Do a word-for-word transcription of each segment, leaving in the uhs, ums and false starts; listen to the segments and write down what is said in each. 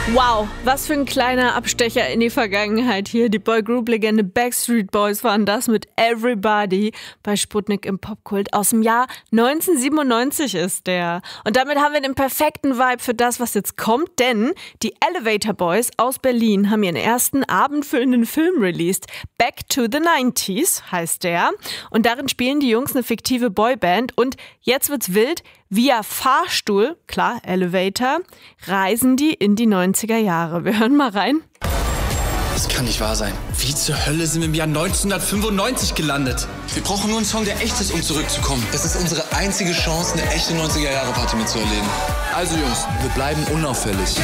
Wow, was für ein kleiner Abstecher in die Vergangenheit hier. Die Boygroup-Legende Backstreet Boys waren das mit Everybody bei Sputnik im Popkult. Aus dem Jahr neunzehnhundertsiebenundneunzig ist der. Und damit haben wir den perfekten Vibe für das, was jetzt kommt, denn die Elevator Boys aus Berlin haben ihren ersten abendfüllenden Film released. Back to the nineties heißt der. Und darin spielen die Jungs eine fiktive Boyband. Und jetzt wird's wild. Via Fahrstuhl, klar, Elevator, reisen die in die neunziger Jahre. Wir hören mal rein. Das kann nicht wahr sein. Wie zur Hölle sind wir im Jahr neunzehnhundertfünfundneunzig gelandet? Wir brauchen nur einen Song, der echt ist, um zurückzukommen. Das ist unsere einzige Chance, eine echte neunziger-Jahre-Party mitzuerleben. Also Jungs, wir bleiben unauffällig.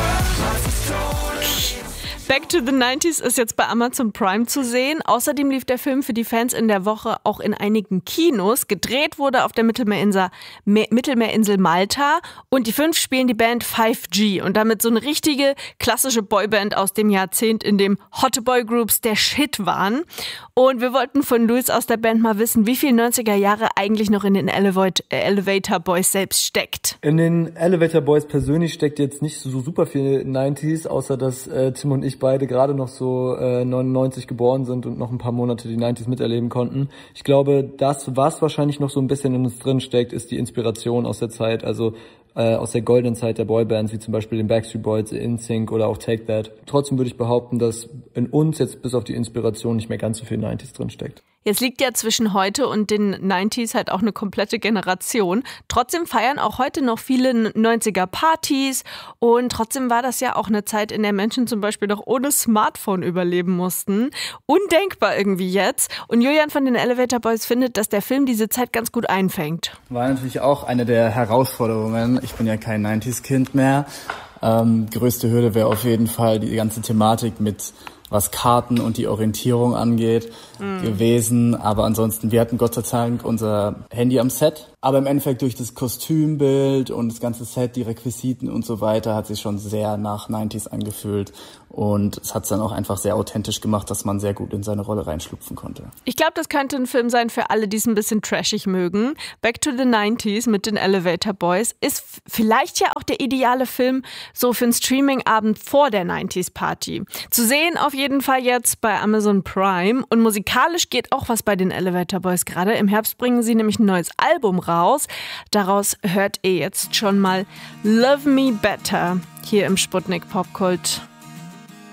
Back to the nineties ist jetzt bei Amazon Prime zu sehen. Außerdem lief der Film für die Fans in der Woche auch in einigen Kinos. Gedreht wurde auf der Mittelmeerinsel, Mittelmeerinsel Malta. Und die fünf spielen die Band five G. Und damit so eine richtige klassische Boyband aus dem Jahrzehnt, in dem Hot Boy Groups der Shit waren. Und wir wollten von Luis aus der Band mal wissen, wie viel neunziger Jahre eigentlich noch in den Elevator Boys selbst steckt. In den Elevator Boys persönlich steckt jetzt nicht so super viel neunziger, außer dass äh, Tim und ich beide gerade noch so äh, neunundneunzig geboren sind und noch ein paar Monate die neunziger miterleben konnten. Ich glaube, das, was wahrscheinlich noch so ein bisschen in uns drin steckt, ist die Inspiration aus der Zeit, also äh, aus der goldenen Zeit der Boybands, wie zum Beispiel den Backstreet Boys, In Sync oder auch Take That. Trotzdem würde ich behaupten, dass in uns jetzt bis auf die Inspiration nicht mehr ganz so viel neunziger drin steckt. Jetzt liegt ja zwischen heute und den neunziger halt auch eine komplette Generation. Trotzdem feiern auch heute noch viele neunziger-Partys und trotzdem war das ja auch eine Zeit, in der Menschen zum Beispiel noch ohne Smartphone überleben mussten. Undenkbar irgendwie jetzt. Und Julian von den Elevator Boys findet, dass der Film diese Zeit ganz gut einfängt. War natürlich auch eine der Herausforderungen. Ich bin ja kein neunziger-Kind mehr. Ähm, größte Hürde wäre auf jeden Fall die ganze Thematik mit was Karten und die Orientierung angeht, mm. gewesen. Aber ansonsten, wir hatten Gott sei Dank unser Handy am Set. Aber im Endeffekt durch das Kostümbild und das ganze Set, die Requisiten und so weiter, hat sich schon sehr nach neunziger angefühlt. Und es hat es dann auch einfach sehr authentisch gemacht, dass man sehr gut in seine Rolle reinschlüpfen konnte. Ich glaube, das könnte ein Film sein für alle, die es ein bisschen trashig mögen. Back to the nineties mit den Elevator Boys ist vielleicht ja auch der ideale Film so für einen Streaming-Abend vor der neunziger-Party. Zu sehen auf jeden Fall jetzt bei Amazon Prime. Und musikalisch geht auch was bei den Elevator Boys gerade. Im Herbst bringen sie nämlich ein neues Album raus. Daraus hört ihr jetzt schon mal Love Me Better hier im Sputnik Popkult.